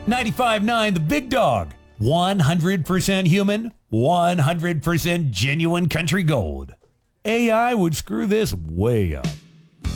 95.9 The Big Dog. 100% human, 100% genuine country gold. AI would screw this way up.